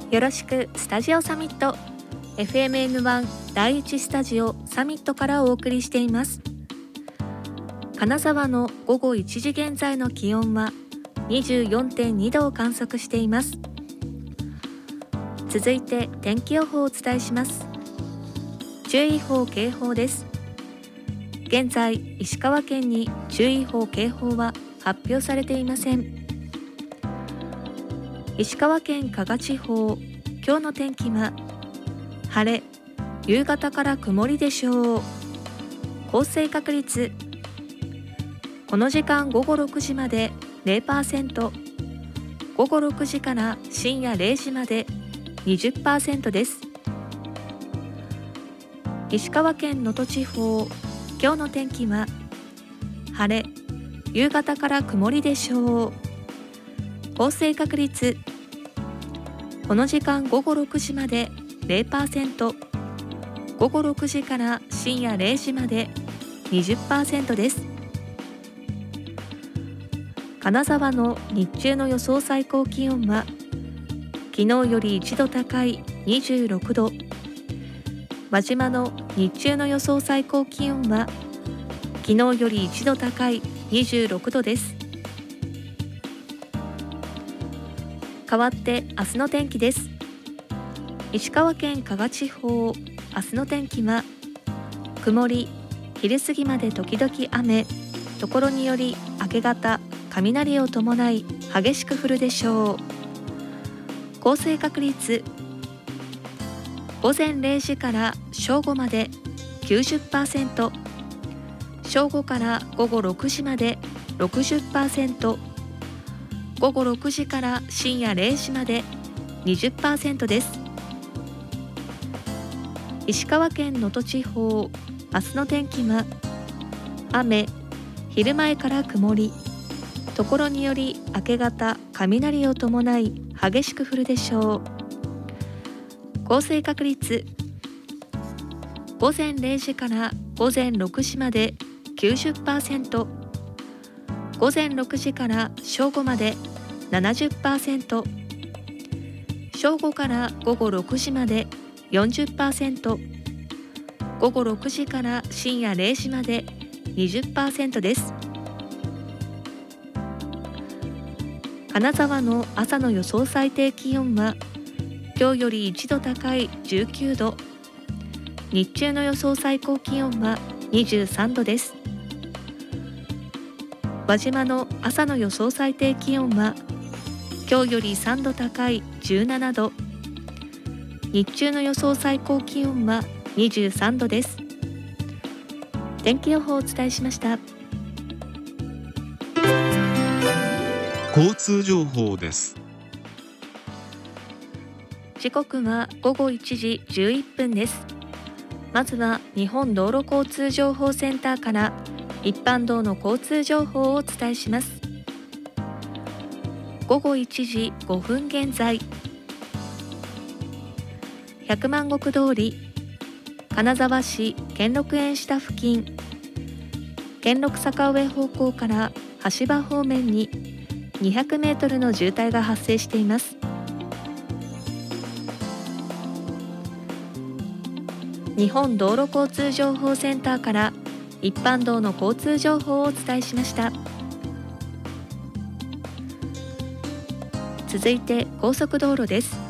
よろしくスタジオサミット FMN1 第1スタジオサミットからお送りしています。金沢の午後1時現在の気温は 24.2 度を観測しています。続いて天気予報をお伝えします。注意報警報です。現在石川県に注意報警報は発表されていません。石川県加賀地方、今日の天気は晴れ、夕方から曇りでしょう。降水確率、この時間午後6時まで 0%、午後6時から深夜0時まで 20% です。石川県能登地方、今日の天気は晴れ、夕方から曇りでしょう。降水確率、この時間午後6時まで 0%、午後6時から深夜0時まで 20% です。金沢の日中の予想最高気温は昨日より1度高い26度。輪島の日中の予想最高気温は昨日より1度高い26度です。変わって明日の天気です。石川県加賀地方、明日の天気は曇り、昼過ぎまで時々雨、ところにより明け方、雷を伴い激しく降るでしょう。降水確率、午前0時から正午まで 90%、正午から午後6時まで 60%、午後6時から深夜0時まで 20% です。石川県能登地方、明日の天気は雨、昼前から曇り、ところにより明け方、雷を伴い激しく降るでしょう。降水確率、午前0時から午前6時まで 90%、午前6時から正午まで 70%、正午から午後6時まで 40%、午後6時から深夜0時まで 20% です。金沢の朝の予想最低気温は今日より1度高い19度。日中の予想最高気温は23度です。輪島の朝の予想最低気温は今日より3度高い17度。日中の予想最高気温は23度です。天気予報をお伝えしました。 交通情報です。 時刻は午後1時11分です。まずは日本道路交通情報センターから一般道の交通情報をお伝えします。午後1時5分現在、百万石通り金沢市兼六園下付近、兼六坂上方向から橋場方面に200メートルの渋滞が発生しています。日本道路交通情報センターから一般道の交通情報をお伝えしました。続いて高速道路です。